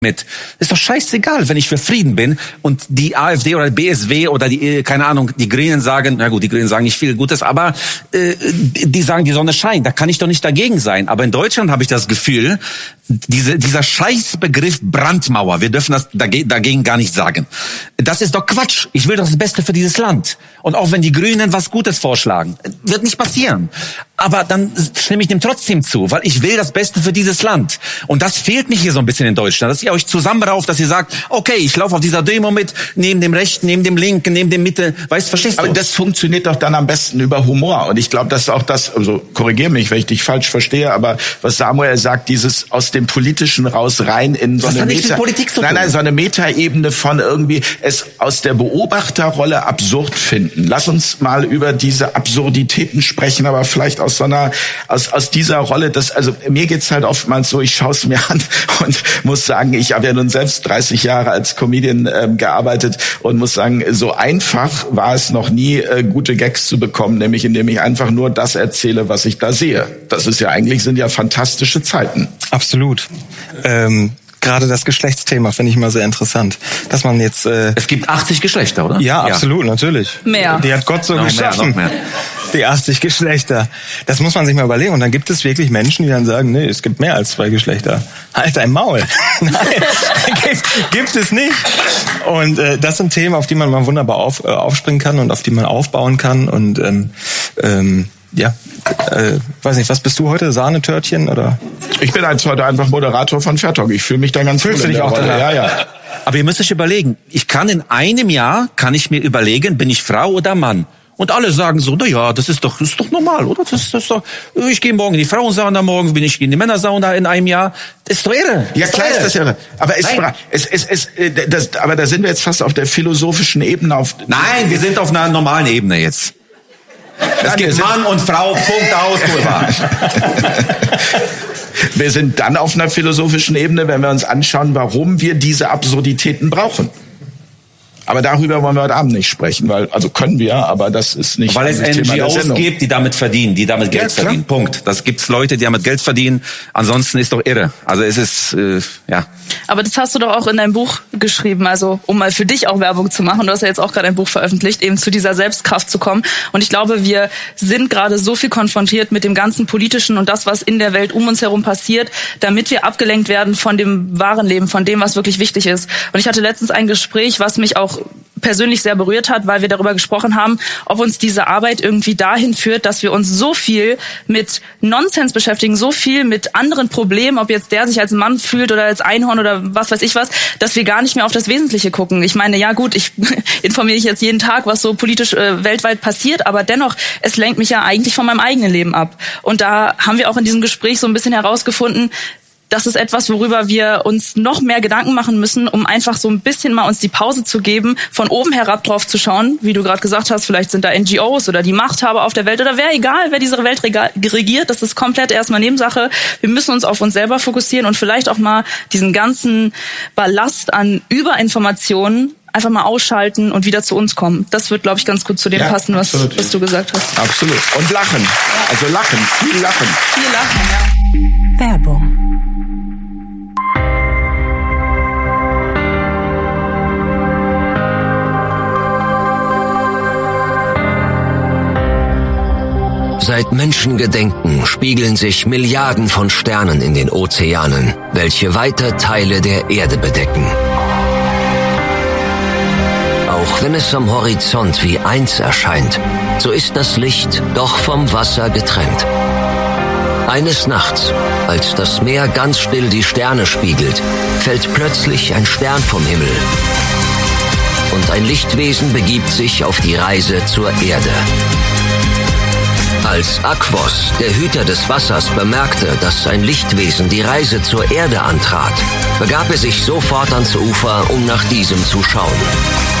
mit. Ist doch scheißegal, wenn ich für Frieden bin und die AfD oder die BSW oder die, keine Ahnung, die Grünen sagen, na gut, die Grünen sagen nicht viel Gutes, aber die sagen, die Sonne scheint. Da kann ich doch nicht dagegen sein. Aber in Deutschland habe ich das Gefühl, dieser Scheißbegriff Brandmauer, wir dürfen das dagegen gar nicht sagen. Das ist doch Quatsch. Ich will doch das Beste für dieses Land. Und auch wenn die Grünen was Gutes vorschlagen, wird nicht passieren. Aber dann stimme ich dem trotzdem zu, weil ich will das Beste für dieses Land. Und das fehlt mir hier so ein bisschen in Deutschland, dass ihr euch zusammenrauft, dass ihr sagt, okay, ich laufe auf dieser Demo mit, neben dem Rechten, neben dem Linken, neben dem Mitte, verstehst du? Aber das funktioniert doch dann am besten über Humor. Und ich glaube, dass auch das, also korrigiere mich, wenn ich dich falsch verstehe, aber was Samuel sagt, dieses aus dem Politischen raus rein in so eine so eine Metaebene von irgendwie es aus der Beobachterrolle absurd finden. Lass uns mal über diese Absurditäten sprechen, aber vielleicht aus so einer, aus dieser Rolle, also mir geht's halt oftmals so, ich schaue es mir an und muss sagen, ich habe ja nun selbst 30 Jahre als Comedian gearbeitet und muss sagen, so einfach war es noch nie, gute Gags zu bekommen, nämlich indem ich einfach nur das erzähle, was ich da sehe. Das ist ja eigentlich, sind ja fantastische Zeiten. Absolut. Gerade das Geschlechtsthema finde ich immer sehr interessant, dass man jetzt es gibt 80 Geschlechter, oder? Ja, absolut, natürlich. Mehr. Die hat Gott so geschaffen. Noch mehr. Die 80 Geschlechter. Das muss man sich mal überlegen. Und dann gibt es wirklich Menschen, die dann sagen, nee, es gibt mehr als 2 Geschlechter. Halt dein Maul. Nein, gibt es nicht. Und das sind Themen, auf die man mal wunderbar aufspringen kann und auf die man aufbauen kann. Und weiß nicht, was bist du heute? Sahnetörtchen oder? Ich bin heute einfach Moderator von Fair Talk. Ich fühle mich da ganz wohl. Fühlst du dich auch danach? Ja. Aber ihr müsst euch überlegen, ich kann in einem Jahr, mir überlegen, bin ich Frau oder Mann? Und alle sagen so, na ja, das ist doch normal, oder? Das ist doch, ich gehe morgen in die Frauensauna, morgen bin ich in die Männersauna in einem Jahr. Das ist doch irre. Ja, klar ist das irre. Aber aber da sind wir jetzt fast auf der philosophischen Ebene. Nein, wir sind auf einer normalen Ebene jetzt. Es gibt Mann und Frau, Punkt aus, Wir sind dann auf einer philosophischen Ebene, wenn wir uns anschauen, warum wir diese Absurditäten brauchen. Aber darüber wollen wir heute Abend nicht sprechen, also können wir, aber das ist nicht weil es NGOs gibt, die damit verdienen, die damit Geld verdienen. Punkt. Das gibt's Leute, die damit Geld verdienen. Ansonsten ist doch irre. Also es ist Aber das hast du doch auch in deinem Buch geschrieben, also um mal für dich auch Werbung zu machen. Du hast ja jetzt auch gerade ein Buch veröffentlicht, eben zu dieser Selbstkraft zu kommen. Und ich glaube, wir sind gerade so viel konfrontiert mit dem ganzen Politischen und das, was in der Welt um uns herum passiert, damit wir abgelenkt werden von dem wahren Leben, von dem, was wirklich wichtig ist. Und ich hatte letztens ein Gespräch, was mich auch persönlich sehr berührt hat, weil wir darüber gesprochen haben, ob uns diese Arbeit irgendwie dahin führt, dass wir uns so viel mit Nonsens beschäftigen, so viel mit anderen Problemen, ob jetzt der sich als Mann fühlt oder als Einhorn oder was weiß ich was, dass wir gar nicht mehr auf das Wesentliche gucken. Ich meine, ja gut, ich informiere mich jetzt jeden Tag, was so politisch weltweit passiert, aber dennoch, es lenkt mich ja eigentlich von meinem eigenen Leben ab. Und da haben wir auch in diesem Gespräch so ein bisschen herausgefunden, das ist etwas, worüber wir uns noch mehr Gedanken machen müssen, um einfach so ein bisschen mal uns die Pause zu geben, von oben herab drauf zu schauen, wie du gerade gesagt hast, vielleicht sind da NGOs oder die Machthaber auf der Welt oder wer diese Welt regiert, das ist komplett erstmal Nebensache. Wir müssen uns auf uns selber fokussieren und vielleicht auch mal diesen ganzen Ballast an Überinformationen einfach mal ausschalten und wieder zu uns kommen. Das wird, glaube ich, ganz gut zu dem passen, was du gesagt hast. Absolut. Und lachen. Also lachen, viel lachen. Viel lachen, ja. Werbung. Seit Menschengedenken spiegeln sich Milliarden von Sternen in den Ozeanen, welche weite Teile der Erde bedecken. Auch wenn es am Horizont wie eins erscheint, so ist das Licht doch vom Wasser getrennt. Eines Nachts, als das Meer ganz still die Sterne spiegelt, fällt plötzlich ein Stern vom Himmel. Und ein Lichtwesen begibt sich auf die Reise zur Erde. Als Aquos, der Hüter des Wassers, bemerkte, dass ein Lichtwesen die Reise zur Erde antrat, begab er sich sofort ans Ufer, um nach diesem zu schauen.